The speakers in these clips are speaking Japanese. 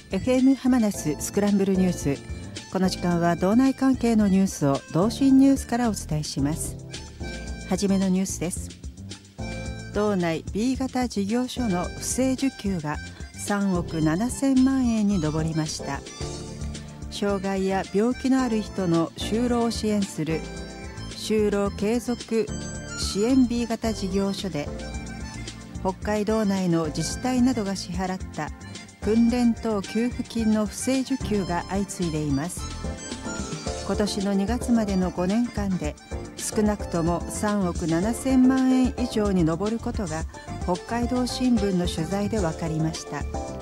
FM 浜那須スクランブルニュース。この時間は道内関係のニュースを同心ニュースからお伝えします。はじめのニュースです。道内 B 型事業所の不正受給が3億7000万円に上りました。障害や病気のある人の就労を支援する就労継続支援 B 型事業所で、北海道内の自治体などが支払った訓練等給付金の不正受給が相次いでいます。今年の2月までの5年間で少なくとも3億7000万円以上に上ることが北海道新聞の取材で分かりました。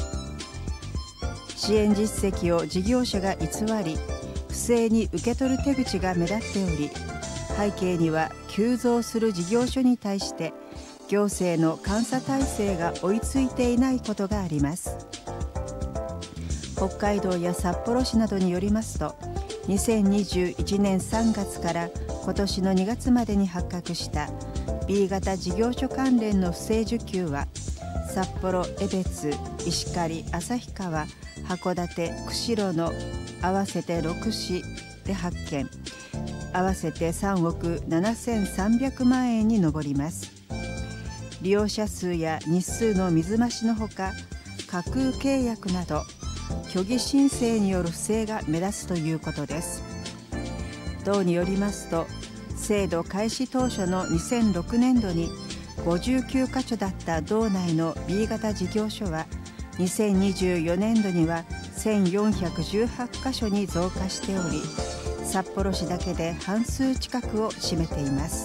支援実績を事業者が偽り、不正に受け取る手口が目立っており、背景には急増する事業所に対して行政の監査体制が追いついていないことがあります。北海道や札幌市などによりますと、2021年3月から今年の2月までに発覚した B 型事業所関連の不正受給は、札幌、江別、石狩、旭川、函館、釧路の合わせて6市で発見、合わせて3億7300万円に上ります。利用者数や日数の水増しのほか、架空契約など虚偽申請による不正が目立つということです。道によりますと、制度開始当初の2006年度に59カ所だった道内の B 型事業所は、2024年度には1418カ所に増加しており、札幌市だけで半数近くを占めています。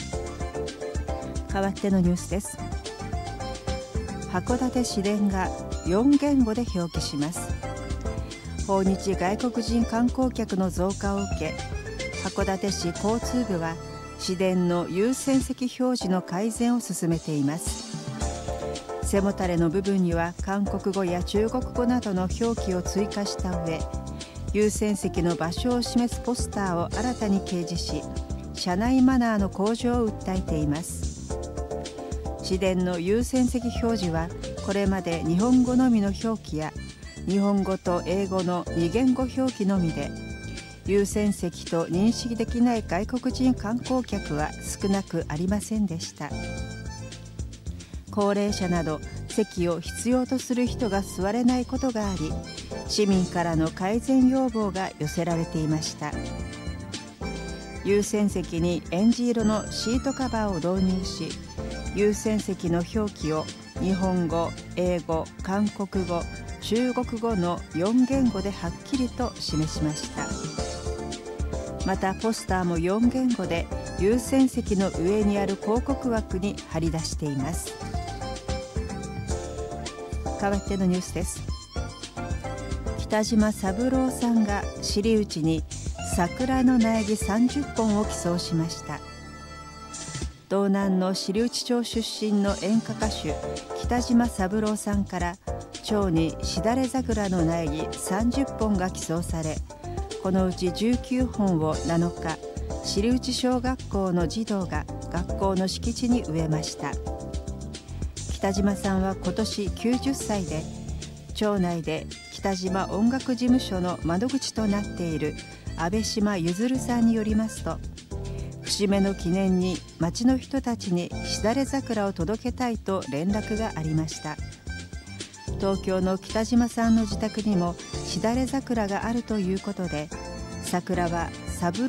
代わってのニュースです。函館市電が4言語で表記します。訪日外国人観光客の増加を受け、函館市交通部は市電の優先席表示の改善を進めています。背もたれの部分には韓国語や中国語などの表記を追加した上、優先席の場所を示すポスターを新たに掲示し、車内マナーの向上を訴えています。市電の優先席表示は、これまで日本語のみの表記や日本語と英語の2言語表記のみで、優先席と認識できない外国人観光客は少なくありませんでした。高齢者など席を必要とする人が座れないことがあり、市民からの改善要望が寄せられていました。優先席にエンジ色のシートカバーを導入し、優先席の表記を日本語、英語、韓国語、中国語の4言語ではっきりと示しました。またポスターも4言語で優先席の上にある広告枠に貼り出しています。代わってのニュースです。北島三郎さんが尻打ちに桜の苗木30本を寄贈しました。道南の尻内町出身の演歌歌手北島三郎さんから町にしだれ桜の苗木30本が寄贈され、このうち19本を7日、尻内小学校の児童が学校の敷地に植えました。北島さんは今年90歳で、町内で北島音楽事務所の窓口となっている安倍島ゆずるさんによりますと、節目の記念に町の人たちにしだれ桜を届けたいと連絡がありました。東京の北島さんの自宅にもしだれ桜があるということで、桜は三